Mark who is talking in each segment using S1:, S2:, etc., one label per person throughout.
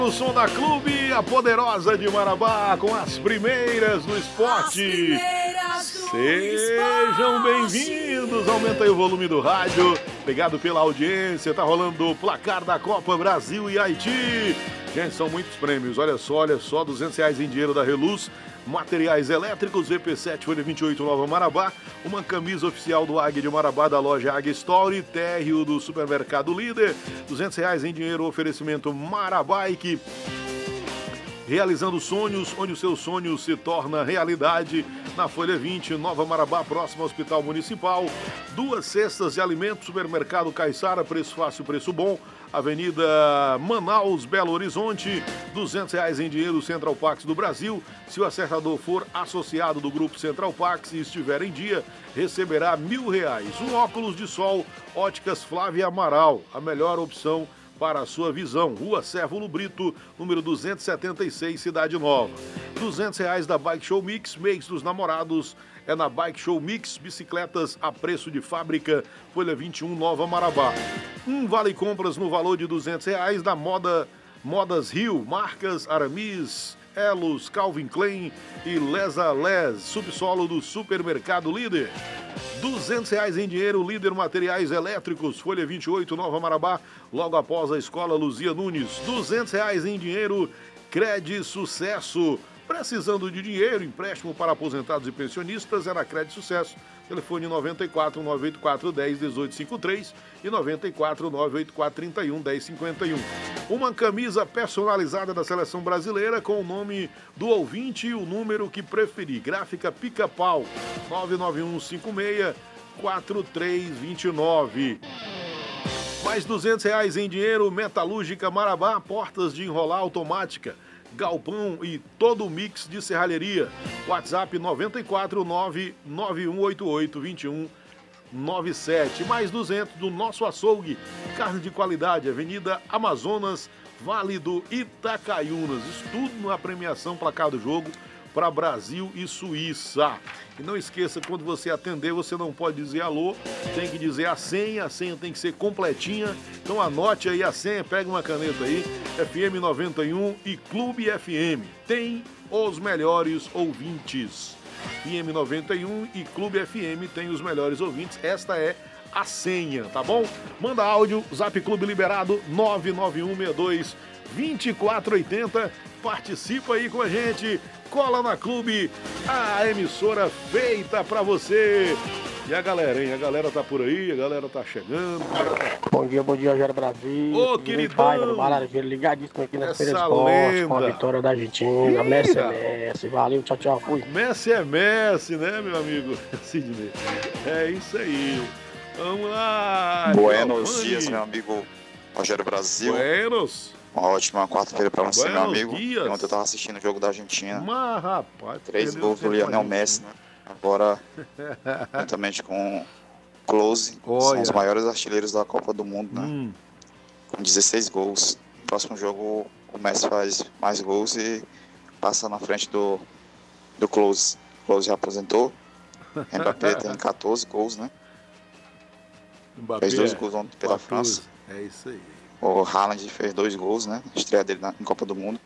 S1: O som da Clube, a poderosa de Marabá, com as primeiras do esporte. Sejam bem-vindos. Aumenta aí o volume do rádio. Obrigado pela audiência. Tá rolando o placar da Copa Brasil e Haiti. Gente, são muitos prêmios. Olha só, R$200 em dinheiro da Reluz. Materiais elétricos, VP7, folha 28, Nova Marabá. Uma camisa oficial do Águia de Marabá, da loja Águia Store. Térreo do supermercado Líder. R$200 em dinheiro, oferecimento Marabike. Realizando sonhos, onde o seu sonho se torna realidade. Na folha 20, Nova Marabá, próximo ao Hospital Municipal. 2 cestas de alimentos, supermercado Caiçara, preço fácil, preço bom. Avenida Manaus, Belo Horizonte, R$200 em dinheiro, Central Pax do Brasil. Se o acertador for associado do Grupo Central Pax e estiver em dia, receberá R$1.000. Um óculos de sol, Óticas Flávia Amaral, a melhor opção para a sua visão. Rua Sérvulo Brito, número 276, Cidade Nova. R$200 da Bike Show Mix, mês dos namorados. É na Bike Show Mix, bicicletas a preço de fábrica, folha 21, Nova Marabá. Vale compras no valor de R$200 da Modas Rio, marcas Aramis, Elos, Calvin Klein e Lesa Les, subsolo do supermercado Líder. R$200 em dinheiro, Líder Materiais Elétricos, folha 28, Nova Marabá, logo após a escola Luzia Nunes. R$200 em dinheiro, Cred Sucesso. Precisando de dinheiro, empréstimo para aposentados e pensionistas é na Cred Sucesso. Telefone 94 984 10 1853 e 94 984 31 1051. Uma camisa personalizada da Seleção Brasileira com o nome do ouvinte e o número que preferir. Gráfica Pica-Pau 99156 4329. Mais R$200 em dinheiro, Metalúrgica Marabá, portas de enrolar automática, galpão e todo o mix de serralheria. WhatsApp 949-9188-2197. Mais 200 do nosso açougue. Carne de qualidade, Avenida Amazonas, Vale do Itacaiunas. Isso tudo na premiação Placar do Jogo para Brasil e Suíça. E não esqueça, quando você atender, você não pode dizer alô, tem que dizer a senha tem que ser completinha. Então anote aí a senha, pega uma caneta aí, FM 91 e Clube FM. Tem os melhores ouvintes. FM 91 e Clube FM tem os melhores ouvintes. Esta é a senha, tá bom? Manda áudio, Zap Clube liberado, 99162-2480. Participa aí com a gente. Cola na Clube, a emissora feita pra você. E a galera, hein? A galera tá por aí, a galera tá chegando.
S2: Bom dia, Rogério Brasil.
S1: Ô, queridão.
S2: Ligadíssimo aqui na Feira Esporte, com a vitória da Argentina. Messi é Messi. Valeu, tchau, tchau, fui.
S1: Messi é Messi, né, meu amigo Sidney? É isso aí. Vamos lá.
S3: Buenos dias, meu amigo Rogério Brasil.
S1: Buenos.
S3: Uma ótima quarta-feira pra você, meu amigo.
S1: Dias.
S3: Ontem eu tava assistindo o jogo da Argentina.
S1: Mas, rapaz,
S3: 3 gols do Lionel Messi, né? Agora, juntamente com Klose, são os maiores artilheiros da Copa do Mundo, né? Com 16 gols. No próximo jogo, o Messi faz mais gols e passa na frente do Klose. O Klose já aposentou. Mbappé tem 14 gols, né? Fez 2 gols ontem pela França.
S1: É isso aí.
S3: O Haaland fez 2 gols, né? A estreia dele em Copa do Mundo.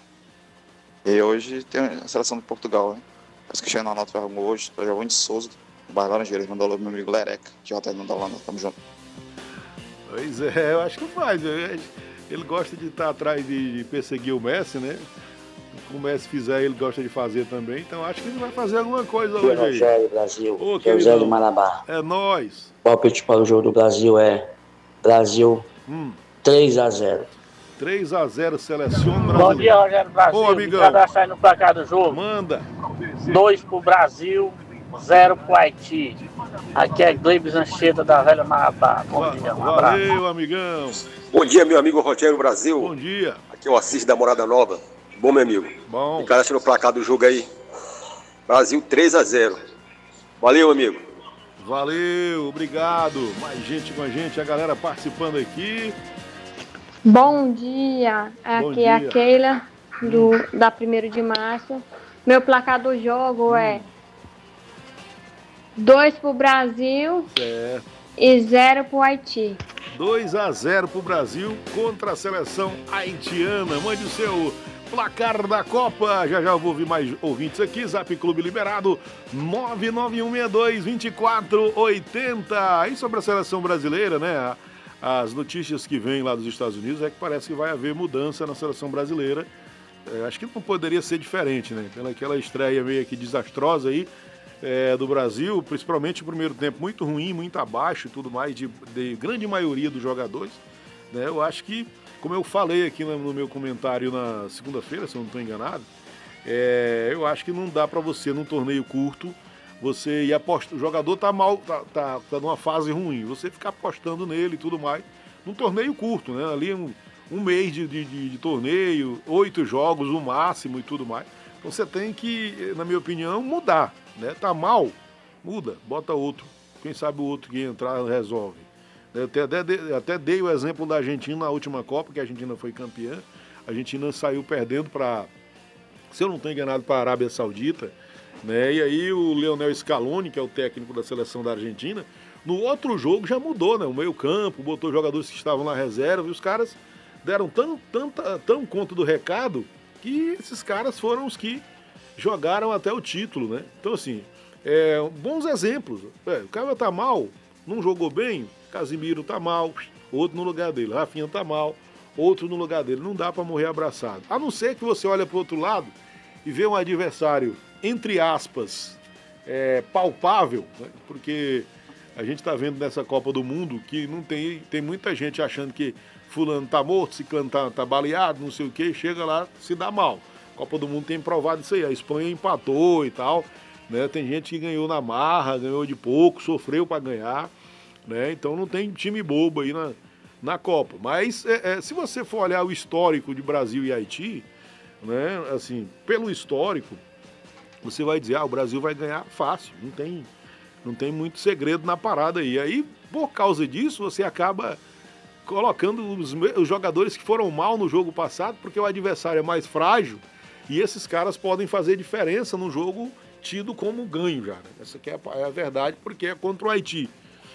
S3: E hoje tem a seleção de Portugal, né? Parece que o Cristiano Ronaldo arrumou hoje. O Giovanni de Souza, do Bairro Laranjeiras, mandou o meu amigo Lereca, que já tá indo da Holanda. Tamo junto.
S1: Pois é, eu acho que faz. Ele gosta de estar atrás de perseguir o Messi, né? O que o Messi fizer, ele gosta de fazer também. Então acho que ele vai fazer alguma coisa hoje aí.
S2: Rogério Brasil.
S1: Ô,
S2: José de Marabá.
S1: É nóis.
S2: O palpite para o jogo do Brasil é Brasil 3-0.
S1: 3-0, seleciona o Brasil.
S4: Bom dia, Rogério Brasil.
S1: Ô, amigão.
S4: Cadastrar no placar do jogo.
S1: Manda.
S4: 2 pro Brasil, 0 pro Haiti. Aqui é Glebes Ancheta da Velha Marabá. Bom dia, um abraço.
S1: Valeu, amigão.
S5: Bom dia, meu amigo Rogério Brasil.
S1: Bom dia.
S5: Aqui é o Assis da Morada Nova. Bom, meu amigo.
S1: Bom.
S5: Cadastra no placar do jogo aí. Brasil 3-0. Valeu, amigo.
S1: Valeu, obrigado. Mais gente com a gente, a galera participando aqui.
S6: Bom dia,
S1: Bom
S6: aqui
S1: dia.
S6: é a Keila, da 1º de março. Meu placar do jogo é 2 pro Brasil
S1: Certo.
S6: e 0 pro Haiti.
S1: 2-0 pro Brasil contra a seleção haitiana. Mande o seu placar da Copa. Já eu vou ouvir mais ouvintes aqui. Zap Clube liberado 991622480. E sobre a seleção brasileira, né? As notícias que vêm lá dos Estados Unidos é que parece que vai haver mudança na seleção brasileira. Acho que não poderia ser diferente, né? Pelaquela estreia meio que desastrosa aí do Brasil, principalmente o primeiro tempo muito ruim, muito abaixo e tudo mais, de grande maioria dos jogadores. Né? Eu acho que, como eu falei aqui no meu comentário na segunda-feira, se eu não estou enganado, eu acho que não dá para você, num torneio curto, você ir apostar. O jogador tá mal, tá numa fase ruim, você ficar apostando nele e tudo mais, num torneio curto, né? Ali um mês de torneio, 8 jogos, o máximo e tudo mais. Então você tem que, na minha opinião, mudar. Né? Tá mal, muda, bota outro. Quem sabe o outro que entrar resolve. Eu até dei o exemplo da Argentina na última Copa, que a Argentina foi campeã. A Argentina saiu perdendo para, se eu não estou enganado, para a Arábia Saudita. Né? E aí o Lionel Scaloni, que é o técnico da seleção da Argentina, no outro jogo já mudou, né? O meio-campo, botou jogadores que estavam na reserva e os caras deram tão conta do recado que esses caras foram os que jogaram até o título, né? Então, assim, bons exemplos. O cara tá mal, não jogou bem, Casimiro tá mal, outro no lugar dele. Rafinha tá mal, outro no lugar dele. Não dá para morrer abraçado. A não ser que você olhe pro outro lado e vê um adversário, entre aspas, palpável, né? Porque a gente tá vendo nessa Copa do Mundo que não tem muita gente achando que fulano tá morto, ciclano tá baleado, não sei o que, chega lá, se dá mal. A Copa do Mundo tem provado isso aí. A Espanha empatou e tal, né? Tem gente que ganhou na marra, ganhou de pouco, sofreu para ganhar, né? Então não tem time bobo aí na Copa. Mas se você for olhar o histórico de Brasil e Haiti, né? Assim, pelo histórico, você vai dizer, o Brasil vai ganhar fácil. Não tem muito segredo na parada aí. Aí, por causa disso, você acaba colocando os jogadores que foram mal no jogo passado, porque o adversário é mais frágil e esses caras podem fazer diferença no jogo tido como ganho já. Né? Essa aqui é a verdade, porque é contra o Haiti.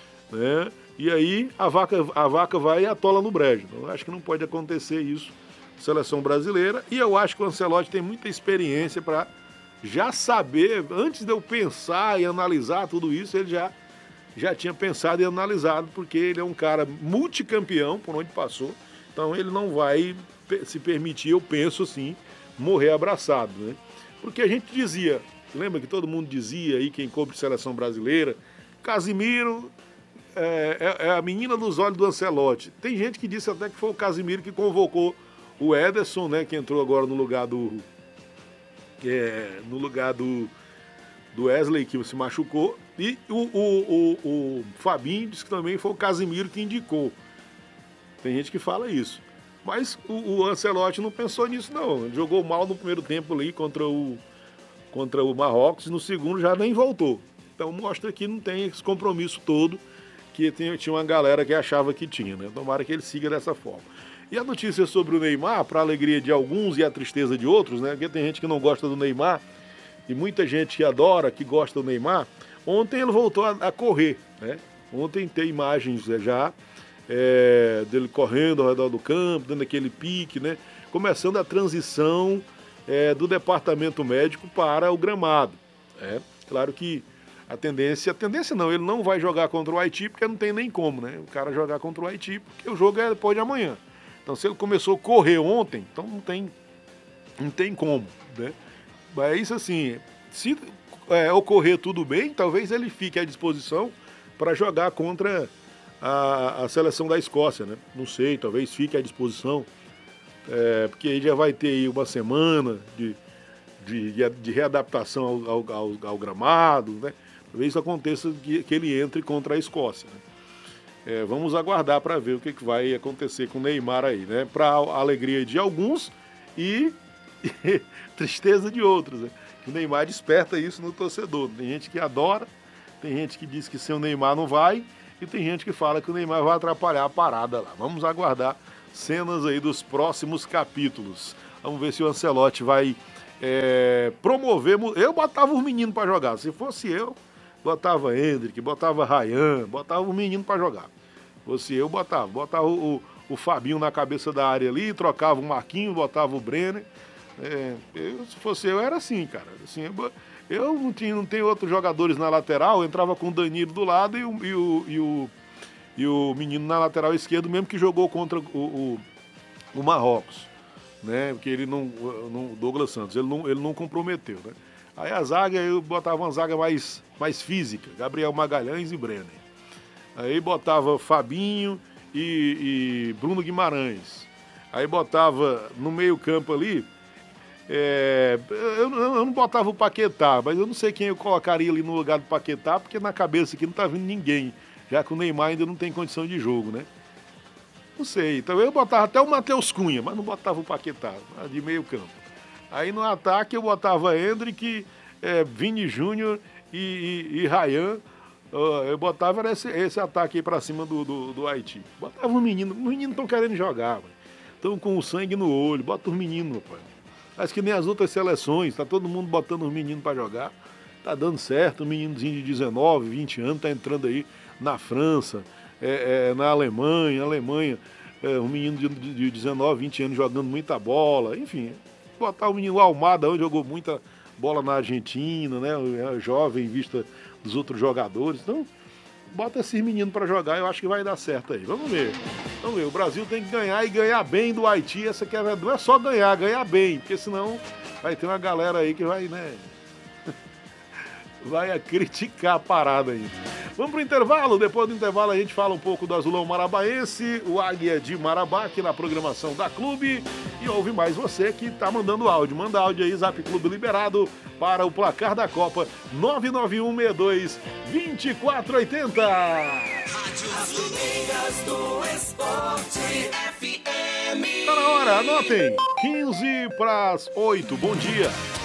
S1: Né? E aí a vaca vai e atola no brejo. Então, eu acho que não pode acontecer isso na seleção brasileira. E eu acho que o Ancelotti tem muita experiência para já saber, antes de eu pensar e analisar tudo isso, ele já tinha pensado e analisado, porque ele é um cara multicampeão por onde passou, então ele não vai se permitir, eu penso assim, morrer abraçado, né? Porque a gente dizia, lembra que todo mundo dizia aí, quem cobre seleção brasileira, Casimiro é a menina dos olhos do Ancelotti. Tem gente que disse até que foi o Casimiro que convocou o Ederson, né, que entrou agora no lugar do Wesley, que se machucou, e o Fabinho disse que também foi o Casimiro que indicou. Tem gente que fala isso. Mas o Ancelotti não pensou nisso, não. Ele jogou mal no primeiro tempo ali contra o Marrocos, e no segundo já nem voltou. Então mostra que não tem esse compromisso todo que tinha uma galera que achava que tinha, né? Tomara que ele siga dessa forma. E a notícia sobre o Neymar, para a alegria de alguns e a tristeza de outros, né? Porque tem gente que não gosta do Neymar e muita gente que adora, que gosta do Neymar. Ontem ele voltou a correr, né? Ontem tem imagens já dele correndo ao redor do campo, dando aquele pique, né? Começando a transição do departamento médico para o gramado. Claro que a tendência não, ele não vai jogar contra o Haiti, porque não tem nem como, né? O cara jogar contra o Haiti, porque o jogo é depois de amanhã. Então, se ele começou a correr ontem, então não tem como, né? Mas, assim, se ocorrer tudo bem, talvez ele fique à disposição para jogar contra a seleção da Escócia, né? Não sei, talvez fique à disposição, porque aí já vai ter aí uma semana de readaptação ao gramado, né? Talvez isso aconteça que ele entre contra a Escócia, né? Vamos aguardar para ver o que vai acontecer com o Neymar aí, né? Para a alegria de alguns e tristeza de outros, né? O Neymar desperta isso no torcedor. Tem gente que adora, tem gente que diz que sem o Neymar não vai, e tem gente que fala que o Neymar vai atrapalhar a parada lá. Vamos aguardar cenas aí dos próximos capítulos. Vamos ver se o Ancelotti vai promover. Eu botava os meninos para jogar. Se fosse eu, botava Endrick, botava Ryan, botava o menino para jogar. Fosse eu, botava o Fabinho na cabeça da área ali, trocava o Marquinhos, botava o Brenner. Se fosse eu, era assim, cara. Assim, eu não tenho outros jogadores na lateral, eu entrava com o Danilo do lado e o menino na lateral esquerdo, mesmo que jogou contra o Marrocos, né? Porque ele o Douglas Santos, ele não comprometeu, né? Aí a zaga, eu botava uma zaga mais física, Gabriel Magalhães e Brenner. Aí botava Fabinho e Bruno Guimarães. Aí botava no meio campo ali, eu não botava o Paquetá, mas eu não sei quem eu colocaria ali no lugar do Paquetá, porque na cabeça aqui não tá vindo ninguém, já que o Neymar ainda não tem condição de jogo, né? Não sei, então eu botava até o Matheus Cunha, mas não botava o Paquetá, de meio campo. Aí no ataque eu botava Hendrick, Vini Júnior e Ryan. Eu botava esse ataque aí pra cima do Haiti. Botava os meninos estão querendo jogar, estão com o sangue no olho, bota os meninos, rapaz. Acho que nem as outras seleções, tá todo mundo botando os meninos pra jogar. Tá dando certo, um meninozinho de 19, 20 anos tá entrando aí na França, na Alemanha, um menino de 19, 20 anos jogando muita bola, enfim. Botar o menino Almada, onde jogou muita bola na Argentina, né? Jovem em vista dos outros jogadores. Então, bota esses meninos para jogar, eu acho que vai dar certo aí. Vamos ver. O Brasil tem que ganhar e ganhar bem do Haiti. Essa que não é só ganhar bem, porque senão vai ter uma galera aí que vai, né? Vai criticar a parada aí. Vamos pro intervalo. Depois do intervalo a gente fala um pouco do Azulão Marabaense, o Águia de Marabá, aqui na programação da Clube. E ouve mais você que tá mandando áudio. Manda áudio aí, Zap Clube liberado para o placar da Copa 99162-2480.
S7: As Primeiras do Esporte FM.
S1: Tá na hora, anotem. 15 para as 8. Bom dia.